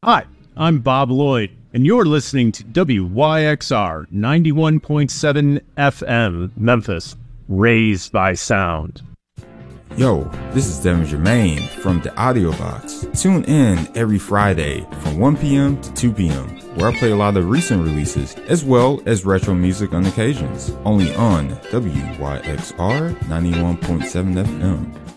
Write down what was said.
Hi, I'm Bob Lloyd, and you're listening to WYXR 91.7 FM, Memphis, raised by sound. Yo, this is Devin Germain from The Audio Box. Tune in every Friday from 1 p.m. to 2 p.m., where I play a lot of recent releases, as well as retro music on occasions, only on WYXR 91.7 FM.